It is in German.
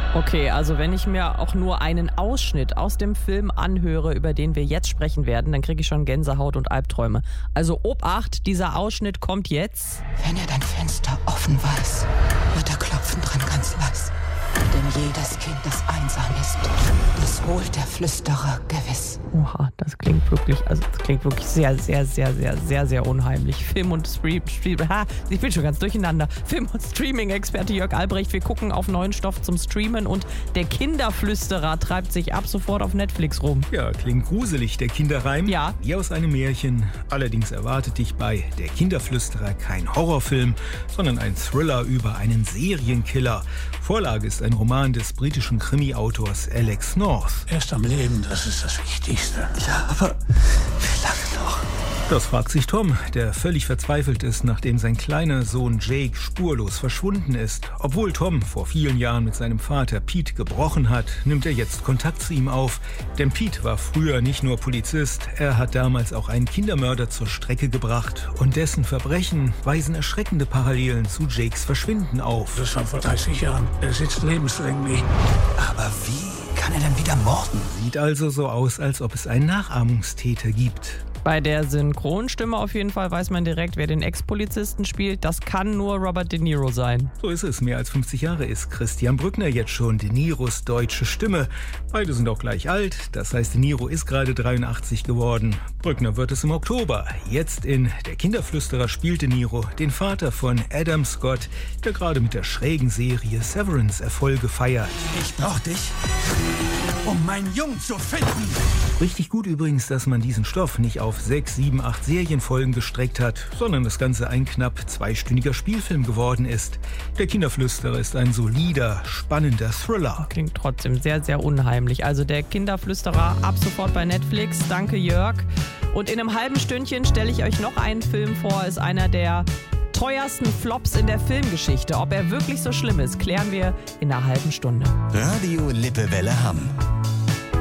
Okay, also wenn ich mir auch nur einen Ausschnitt aus dem Film anhöre, über den wir jetzt sprechen werden, dann kriege ich schon Gänsehaut und Albträume. Also Obacht, dieser Ausschnitt kommt jetzt. Wenn er dein Fenster offen weiß, wird er klopfen dran ganz leis. Denn jedes Kind, das einsam ist, das holt der Flüsterer gewiss. Oha, das klingt wirklich sehr, sehr, sehr, sehr, sehr, sehr unheimlich. Film- und ich bin schon ganz durcheinander. Film- und Streaming-Experte Jörg Albrecht, wir gucken auf neuen Stoff zum Streamen und der Kinderflüsterer treibt sich ab sofort auf Netflix rum. Ja, klingt gruselig, der Kinderreim. Ja. Wie aus einem Märchen. Allerdings erwartet dich bei Der Kinderflüsterer kein Horrorfilm, sondern ein Thriller über einen Serienkiller. Vorlage ist ein Roman des britischen Krimi-Autors Alex North. Er ist am Leben, das ist das Wichtigste. Ja, aber wie lange noch? Das fragt sich Tom, der völlig verzweifelt ist, nachdem sein kleiner Sohn Jake spurlos verschwunden ist. Obwohl Tom vor vielen Jahren mit seinem Vater Pete gebrochen hat, nimmt er jetzt Kontakt zu ihm auf. Denn Pete war früher nicht nur Polizist, er hat damals auch einen Kindermörder zur Strecke gebracht. Und dessen Verbrechen weisen erschreckende Parallelen zu Jakes Verschwinden auf. Das ist schon vor 30 Jahren. Er sitzt lebenslänglich. Aber wie kann er denn wieder morden? Sieht also so aus, als ob es einen Nachahmungstäter gibt. Bei der Synchronstimme auf jeden Fall weiß man direkt, wer den Ex-Polizisten spielt. Das kann nur Robert De Niro sein. So ist es. Mehr als 50 Jahre ist Christian Brückner jetzt schon De Niros deutsche Stimme. Beide sind auch gleich alt. Das heißt, De Niro ist gerade 83 geworden. Brückner wird es im Oktober. Jetzt in Der Kinderflüsterer spielt De Niro den Vater von Adam Scott, der gerade mit der schrägen Serie Severance Erfolge feiert. Ich brauch dich, um meinen Jungen zu finden. Richtig gut übrigens, dass man diesen Stoff nicht auf 6, 7, 8 Serienfolgen gestreckt hat, sondern das Ganze ein knapp 2-stündiger Spielfilm geworden ist. Der Kinderflüsterer ist ein solider, spannender Thriller. Klingt trotzdem sehr, sehr unheimlich. Also Der Kinderflüsterer ab sofort bei Netflix. Danke, Jörg. Und in einem halben Stündchen stelle ich euch noch einen Film vor. Ist einer der teuersten Flops in der Filmgeschichte. Ob er wirklich so schlimm ist, klären wir in einer halben Stunde. Radio Lippewelle Hamm.